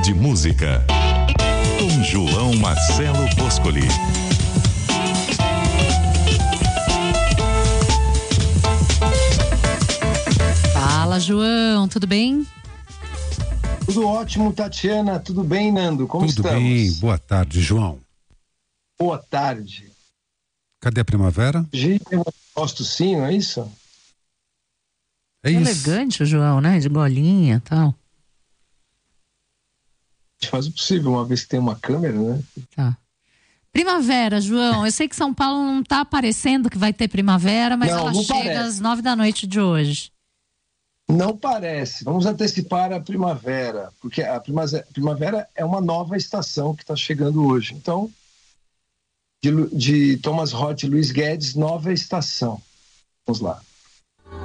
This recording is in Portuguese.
de Música, com João Marcelo Boscoli. Fala, João, tudo bem? Tudo ótimo, Tatiana. Tudo bem, Nando? Como Tudo estamos? bem. Boa tarde, João. Boa tarde. Cadê a primavera? Eu gosto sim, não é isso? É isso. Elegante o João, né? De golinha e tal. A gente faz o possível, uma vez que tem uma câmera, né? Tá. Primavera, João. Eu sei que São Paulo não tá aparecendo que vai ter primavera, mas Não, ela não chega parece. às 9 da noite de hoje. Não parece. Vamos antecipar a primavera, porque a primavera é uma nova estação que está chegando hoje. Então, de Thomas Roth e Luiz Guedes, nova estação. Vamos lá.